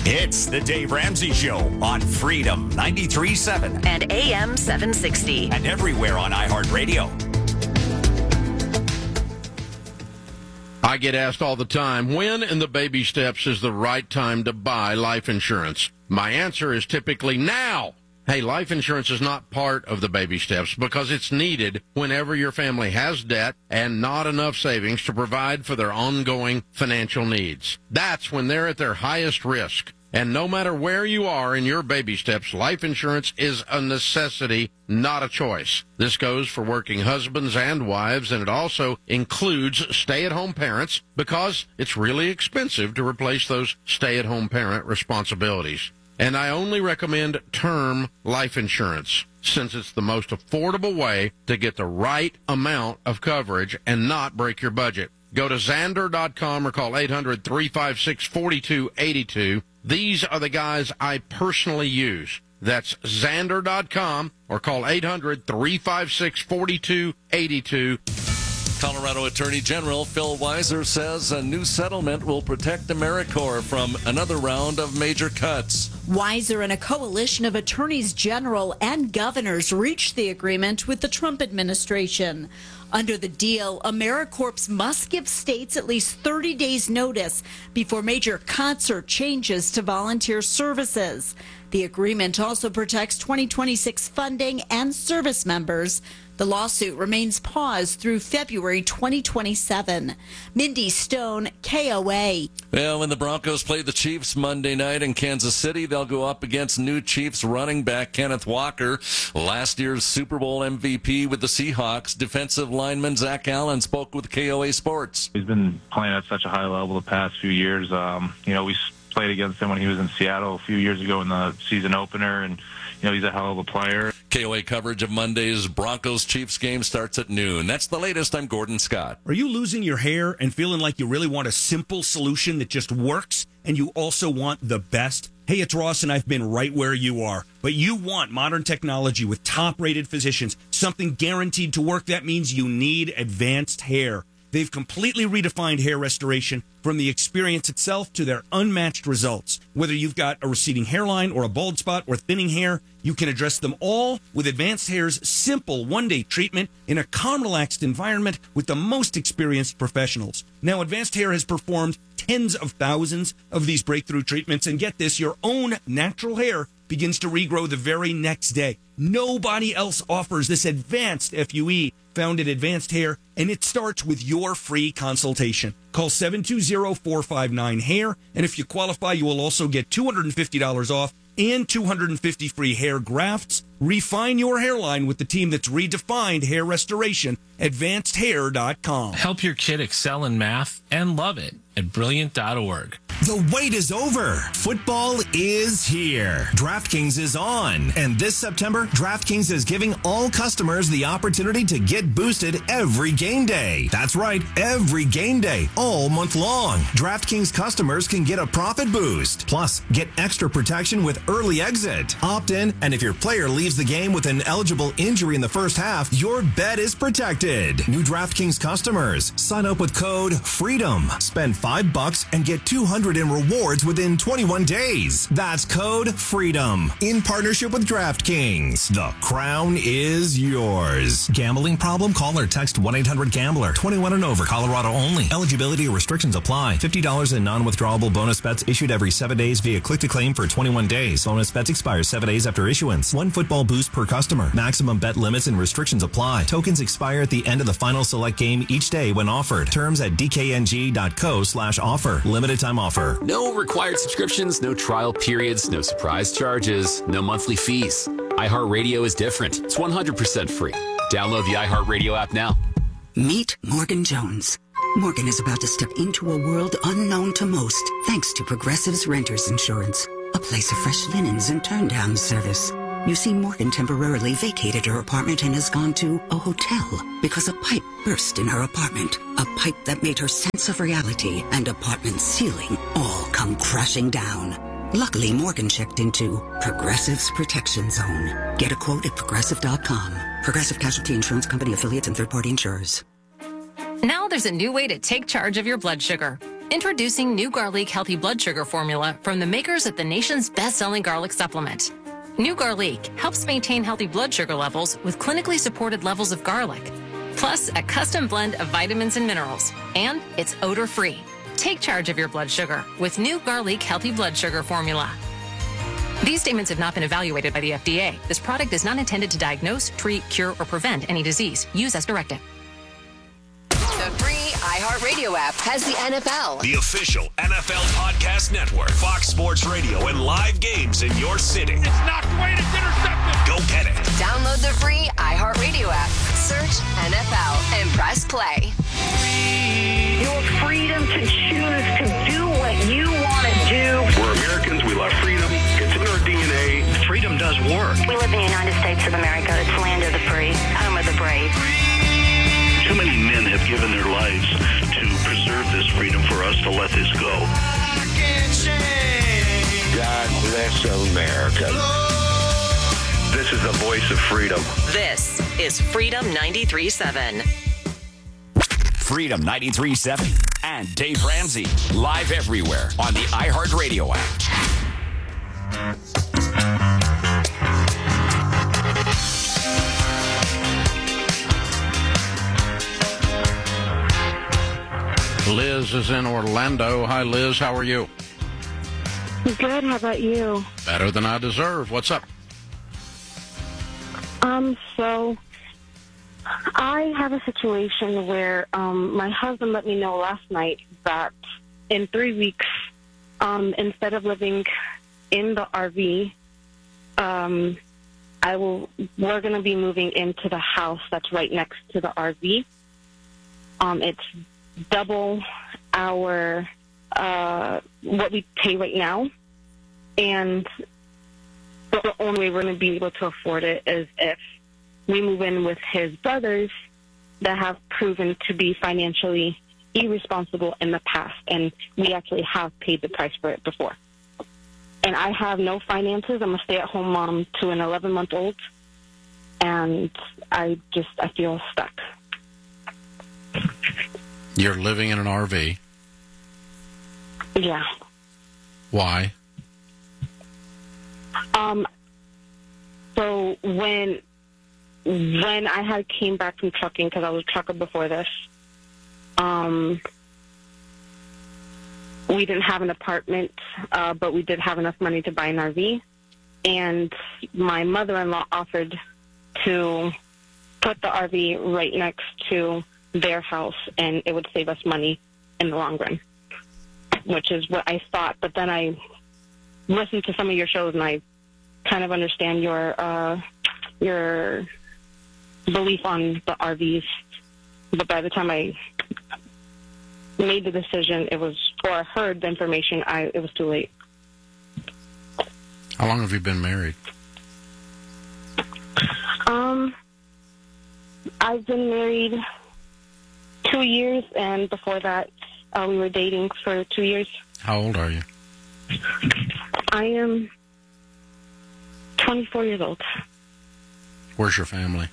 It's the Dave Ramsey Show on Freedom 93.7 and AM 760. and everywhere on iHeartRadio. I get asked all the time, when in the baby steps is the right time to buy life insurance? My answer is typically now. Hey, life insurance is not part of the baby steps because it's needed whenever your family has debt and not enough savings to provide for their ongoing financial needs. That's when they're at their highest risk. And no matter where you are in your baby steps, life insurance is a necessity, not a choice. This goes for working husbands and wives, and it also includes stay-at-home parents because it's really expensive to replace those stay-at-home parent responsibilities. And I only recommend term life insurance since it's the most affordable way to get the right amount of coverage and not break your budget. Go to Xander.com or call 800-356-4282. These are the guys I personally use. That's Xander.com or call 800-356-4282. Colorado Attorney General Phil Weiser says a new settlement will protect AmeriCorps from another round of major cuts. Weiser and a coalition of attorneys general and governors reached the agreement with the Trump administration. Under the deal, AmeriCorps must give states at least 30 days notice before major cuts or changes to volunteer services. The agreement also protects 2026 funding and service members. The lawsuit remains paused through February 2027. Mindy Stone, KOA. Well, when the Broncos play the Chiefs Monday night in Kansas City, they'll go up against new Chiefs running back Kenneth Walker. Last year's Super Bowl MVP with the Seahawks, defensive lineman Zach Allen spoke with KOA Sports. He's been playing at such a high level the past few years. We played against him when he was in Seattle a few years ago in the season opener, and he's a hell of a player. KOA coverage of Monday's Broncos-Chiefs game starts at noon. That's the latest. I'm Gordon Scott. Are you losing your hair and feeling like you really want a simple solution that just works, and you also want the best? Hey, it's Ross, and I've been right where you are. But you want modern technology with top-rated physicians, something guaranteed to work. That means you need Advanced Hair. They've completely redefined hair restoration from the experience itself to their unmatched results. Whether you've got a receding hairline or a bald spot or thinning hair, you can address them all with Advanced Hair's simple one-day treatment in a calm, relaxed environment with the most experienced professionals. Now, Advanced Hair has performed tens of thousands of these breakthrough treatments, and get this, your own natural hair begins to regrow the very next day. Nobody else offers this advanced FUE found at Advanced Hair, and it starts with your free consultation. Call 720-459-HAIR, and if you qualify, you will also get $250 off and 250 free hair grafts. Refine your hairline with the team that's redefined hair restoration, AdvancedHair.com. Help your kid excel in math and love it at Brilliant.org. The wait is over. Football is here. DraftKings is on. And this September, DraftKings is giving all customers the opportunity to get boosted every game day. That's right, every game day, all month long. DraftKings customers can get a profit boost. Plus, get extra protection with early exit. Opt in, and if your player leaves the game with an eligible injury in the first half, your bet is protected. New DraftKings customers, sign up with code FREEDOM. Spend $5 and get $200 in rewards within 21 days. That's code FREEDOM in partnership with DraftKings. The crown is yours. Gambling problem? Call or text 1-800-GAMBLER. 21 and over. Colorado only. Eligibility restrictions apply. $50 in non-withdrawable bonus bets issued every 7 days via click-to-claim for 21 days. Bonus bets expire 7 days after issuance. One football boost per customer. Maximum bet limits and restrictions apply. Tokens expire at the end of the final select game each day when offered. Terms at dkng.co/offer. Limited time offer. No required subscriptions, no trial periods, no surprise charges, no monthly fees. iHeartRadio is different. It's 100% free. Download the iHeartRadio app now. Meet Morgan Jones. Morgan is about to step into a world unknown to most, thanks to Progressive's Renters Insurance, a place of fresh linens and turn-down service. You see, Morgan temporarily vacated her apartment and has gone to a hotel because a pipe burst in her apartment. A pipe that made her sense of reality and apartment ceiling all come crashing down. Luckily, Morgan checked into Progressive's Protection Zone. Get a quote at Progressive.com. Progressive Casualty Insurance Company affiliates and third-party insurers. Now there's a new way to take charge of your blood sugar. Introducing new Garlic Healthy Blood Sugar Formula from the makers of the nation's best-selling garlic supplement. New Garlic helps maintain healthy blood sugar levels with clinically supported levels of garlic, plus a custom blend of vitamins and minerals, and it's odor-free. Take charge of your blood sugar with New Garlic Healthy Blood Sugar Formula. These statements have not been evaluated by the FDA. This product is not intended to diagnose, treat, cure, or prevent any disease. Use as directed. The free iHeartRadio app has the NFL. The official NFL podcast network. Fox Sports Radio and live games in your city. It's knocked away and it's intercepted. Go get it. Download the free iHeartRadio app. Search NFL and press play. Your freedom to choose to do what you want to do. We're Americans. We love freedom. It's in our DNA. Freedom does work. We live in the United States of America. It's land of the free, home of the brave. Too many men have given their lives to preserve this freedom for us to let this go. God bless America. This is the voice of freedom. This is Freedom 93.7. Freedom 93.7 and Dave Ramsey. Live everywhere on the iHeartRadio app. Liz is in Orlando. Hi, Liz. How are you? Good. How about you? Better than I deserve. What's up? So I have a situation where my husband let me know last night that in 3 weeks, instead of living in the RV, we're going to be moving into the house that's right next to the RV. It's double our what we pay right now, and the only way we're going to be able to afford it is if we move in with his brothers that have proven to be financially irresponsible in the past, and we actually have paid the price for it before. And I have no finances. I'm a stay-at-home mom to an 11-month-old, and I feel stuck. You're living in an RV. Yeah. Why? So when I had came back from trucking, because I was a trucker before this, we didn't have an apartment, but we did have enough money to buy an RV. And my mother-in-law offered to put the RV right next to their house, and it would save us money in the long run, which is what I thought. But then I listened to some of your shows, and I kind of understand your belief on the RVs. But by the time I made the decision, or heard the information, it was too late. How long have you been married? I've been married 2 years, and before that, we were dating for 2 years. How old are you? I am 24 years old. Where's your family?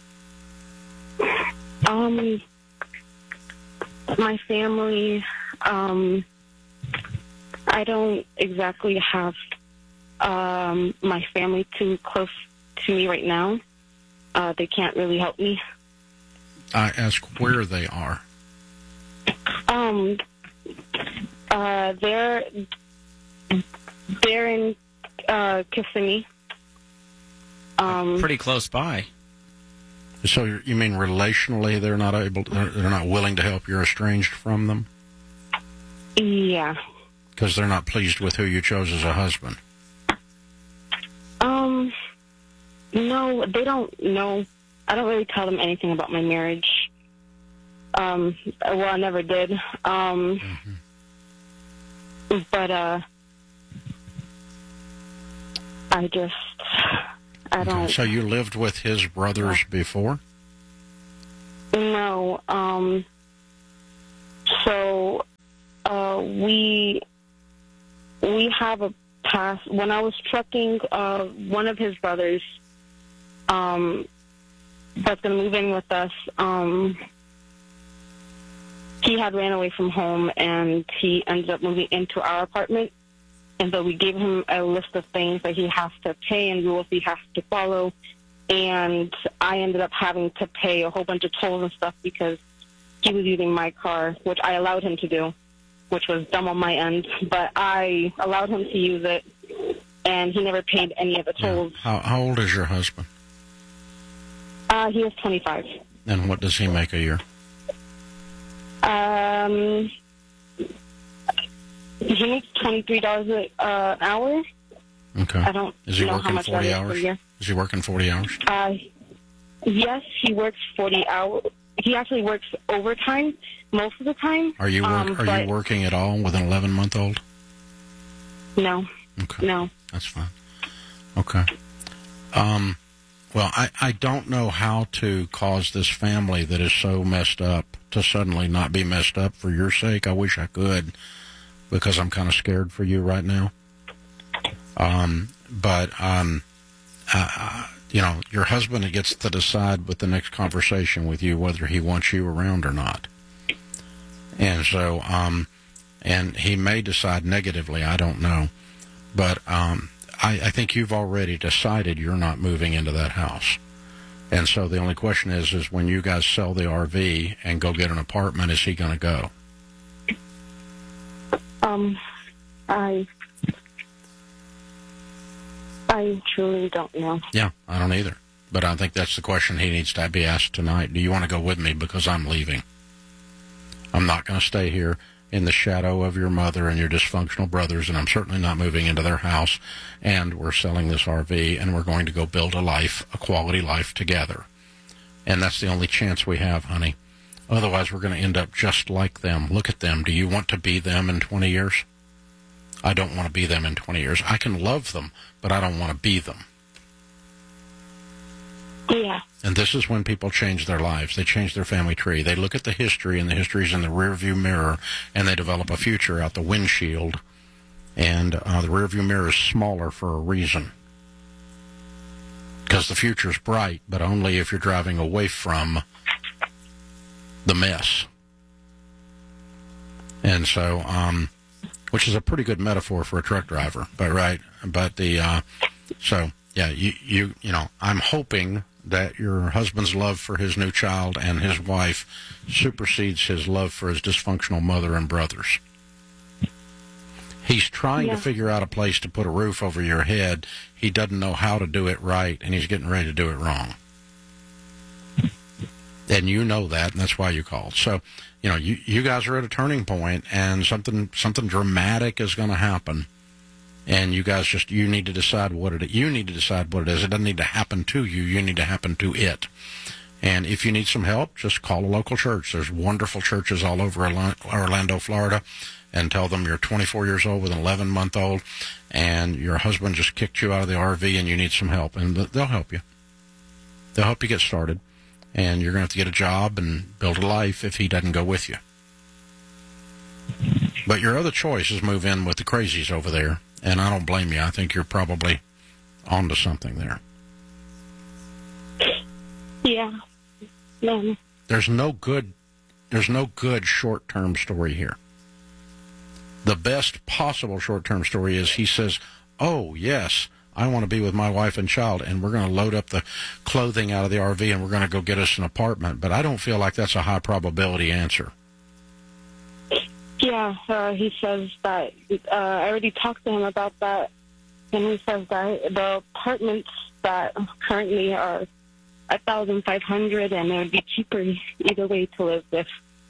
My family, I don't exactly have my family too close to me right now. They can't really help me. I ask where they are. They're in Kissimmee. Pretty close by. So you mean relationally they're not willing to help? You're estranged from them? Yeah. Because they're not pleased with who you chose as a husband? No, they don't know. I don't really tell them anything about my marriage. Well, I never did. But I don't. So you lived with his brothers before? No. So we have a past. When I was trucking, one of his brothers that's going to move in with us he had ran away from home, and he ended up moving into our apartment. And so we gave him a list of things that he has to pay and rules he has to follow. And I ended up having to pay a whole bunch of tolls and stuff because he was using my car, which I allowed him to do, which was dumb on my end. But I allowed him to use it, and he never paid any of the tolls. Yeah. How old is your husband? He is 25. And what does he make a year? He makes $23 an hour. Okay. I don't Is he know how working much 40 that hours? is per year. Is he working 40 hours? Yes, he works 40 hours. He actually works overtime most of the time. Are you you working at all with an 11-month-old? No. Okay. No. That's fine. Okay. Well, I don't know how to cause this family that is so messed up to suddenly not be messed up for your sake. I wish I could, because I'm kind of scared for you right now. You know, your husband gets to decide with the next conversation with you whether he wants you around or not. And so, and he may decide negatively, I don't know. But I think you've already decided you're not moving into that house. And so the only question is when you guys sell the RV and go get an apartment, is he going to go? I truly don't know. Yeah, I don't either. But I think that's the question he needs to be asked tonight. Do you want to go with me? Because I'm leaving. I'm not going to stay here in the shadow of your mother and your dysfunctional brothers, and I'm certainly not moving into their house. And we're selling this RV, and we're going to go build a quality life together. And that's the only chance we have, honey. Otherwise, we're going to end up just like them. Look at them. Do you want to be them in 20 years? I don't want to be them in 20 years. I can love them, but I don't want to be them. Yeah. And this is when people change their lives. They change their family tree. They look at the history, and the history's in the rearview mirror, and they develop a future out the windshield. And the rearview mirror is smaller for a reason. Because the future's bright, but only if you're driving away from the mess. And so, which is a pretty good metaphor for a truck driver, but right. But so yeah, you know, I'm hoping that your husband's love for his new child and his wife supersedes his love for his dysfunctional mother and brothers. He's trying to figure out a place to put a roof over your head. He doesn't know how to do it right, and he's getting ready to do it wrong. And you know that, and that's why you called. So, you know, you guys are at a turning point, and something dramatic is going to happen. And you guys you need to decide what it is. You need to decide what it is. It doesn't need to happen to you. You need to happen to it. And if you need some help, just call a local church. There's wonderful churches all over Orlando, Florida, and tell them you're 24 years old with an 11-month-old, and your husband just kicked you out of the RV and you need some help. And they'll help you. They'll help you get started. And you're going to have to get a job and build a life if he doesn't go with you. But your other choice is move in with the crazies over there. And I don't blame you. I think you're probably onto something there. Yeah. No. There's no good short-term story here. The best possible short-term story is he says, oh, yes, I want to be with my wife and child, and we're going to load up the clothing out of the RV, and we're going to go get us an apartment. But I don't feel like that's a high-probability answer. Yeah, he says that I already talked to him about that, and he says that the apartments that currently are $1,500, and it would be cheaper either way to live with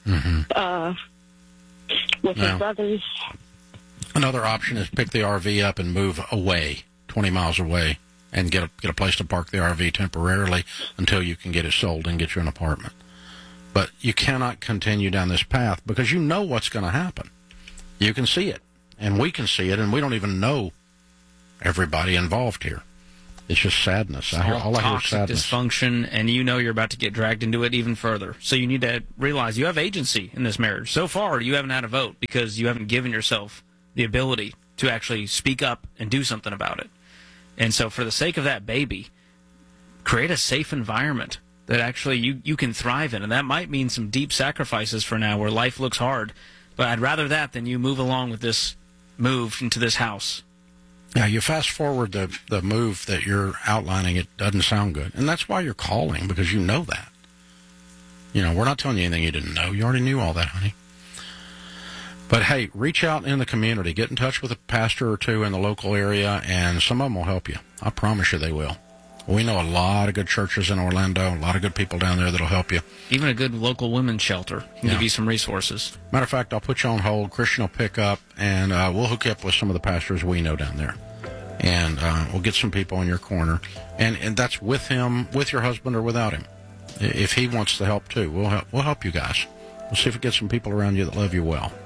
his brothers. Another option is pick the RV up and move away, 20 miles away, and get a place to park the RV temporarily until you can get it sold and get you an apartment. But you cannot continue down this path because you know what's going to happen. You can see it, and we can see it, and we don't even know everybody involved here. It's just sadness. All I hear is sadness. Dysfunction, and you know you're about to get dragged into it even further. So you need to realize you have agency in this marriage. So far, you haven't had a vote because you haven't given yourself the ability to actually speak up and do something about it. And so for the sake of that baby, create a safe environment that actually you can thrive in. And that might mean some deep sacrifices for now where life looks hard. But I'd rather that than you move along with this move into this house. Yeah, you fast forward the move that you're outlining, it doesn't sound good. And that's why you're calling, because you know that. You know, we're not telling you anything you didn't know. You already knew all that, honey. But, hey, reach out in the community. Get in touch with a pastor or two in the local area, and some of them will help you. I promise you they will. We know a lot of good churches in Orlando, a lot of good people down there that will help you. Even a good local women's shelter can give you some resources. Matter of fact, I'll put you on hold. Christian will pick up, and we'll hook you up with some of the pastors we know down there. And we'll get some people in your corner. And that's with him, with your husband, or without him. If he wants to help, too, we'll help you guys. We'll see if we get some people around you that love you well.